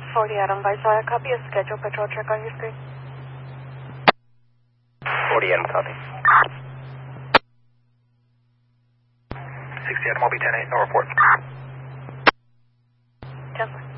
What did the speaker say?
40 Adam Visalia, copy a schedule patrol check on your screen. 40 Adam, copy. 60 Adam, I'll be 10-8, no report. 10-4.